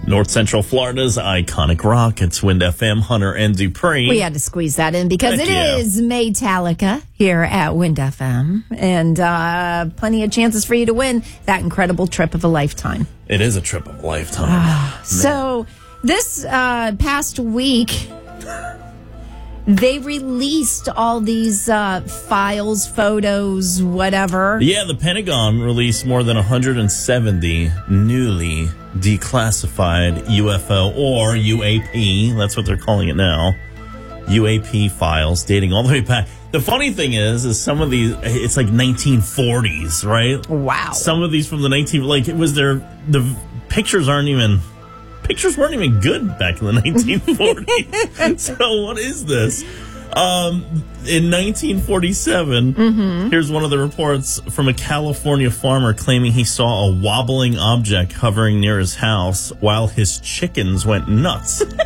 North Central Florida's iconic rock. It's Wind FM, Hunter and Dupree. We had to squeeze that in because it is Metallica here at Wind FM. And plenty of chances for you to win that incredible trip of a lifetime. It is a trip of a lifetime. So this past week, they released all these files, photos, whatever. Yeah, the Pentagon released more than 170 newly declassified UFO or UAP, that's what they're calling it now, UAP files dating all the way back. The funny thing is some of these, it's like 1940s, right? Wow. Some of these from the the pictures weren't even good back in the 1940s. So what is this? In 1947, here's one of the reports from a California farmer claiming he saw a wobbling object hovering near his house while his chickens went nuts. It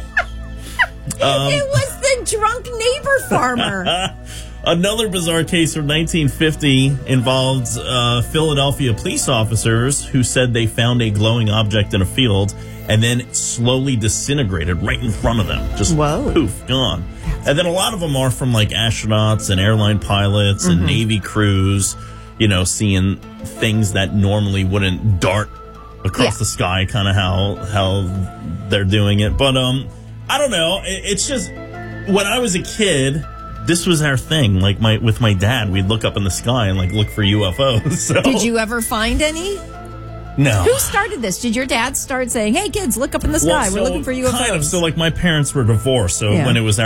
was the drunk neighbor farmer. Another bizarre case from 1950 involves Philadelphia police officers who said they found a glowing object in a field and then slowly disintegrated right in front of them. Just poof, gone. And then a lot of them are from like astronauts and airline pilots and Navy crews, seeing things that normally wouldn't dart across the sky, kind of how they're doing it. But I don't know. It's just, when I was a kid, this was our thing. Like with my dad, we'd look up in the sky and like look for UFOs. So. Did you ever find any? No. Who started this? Did your dad start saying, "Hey kids, look up in the sky. We're looking for UFOs"? Kind of. So like my parents were divorced, so when it was our